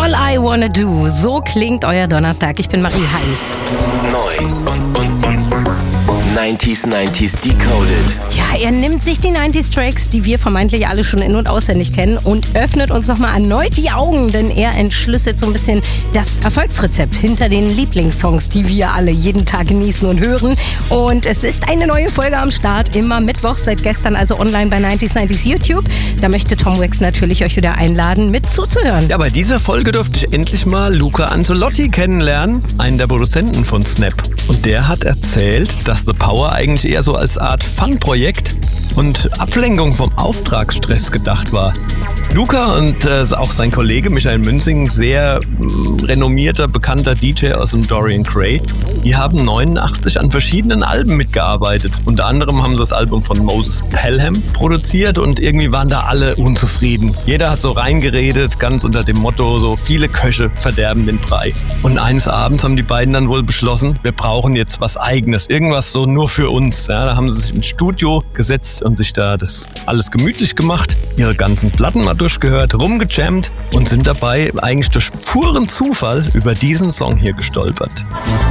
All I Wanna Do. So klingt euer Donnerstag. Ich bin Marie. Hi. Neu und 90s Decoded. Ja, er nimmt sich die 90s-Tracks, die wir vermeintlich alle schon in- und auswendig kennen, und öffnet uns nochmal erneut die Augen, denn er entschlüsselt so ein bisschen das Erfolgsrezept hinter den Lieblingssongs, die wir alle jeden Tag genießen und hören. Und es ist eine neue Folge am Start, immer mittwochs, seit gestern also online bei 90s YouTube. Da möchte Tom Wax natürlich euch wieder einladen, mit zuzuhören. Ja, bei dieser Folge durfte ich endlich mal Luca Ancelotti kennenlernen, einen der Produzenten von Snap. Und der hat erzählt, dass The Power eigentlich eher so als Art Fun-Projekt und Ablenkung vom Auftragsstress gedacht war. Luca und auch sein Kollege Michael Münzing, sehr renommierter, bekannter DJ aus dem Dorian Gray, die haben 89 an verschiedenen Alben mitgearbeitet. Unter anderem haben sie das Album von Moses Pelham produziert und irgendwie waren da alle unzufrieden. Jeder hat so reingeredet, ganz unter dem Motto, so viele Köche verderben den Brei. Und eines Abends haben die beiden dann wohl beschlossen, wir brauchen jetzt was Eigenes, irgendwas so nur für uns. Ja, da haben sie sich ins Studio gesetzt und sich da das alles gemütlich gemacht, ihre ganzen Platten mal durchgehört, rumgejammt und sind dabei eigentlich durch puren Zufall über diesen Song hier gestolpert.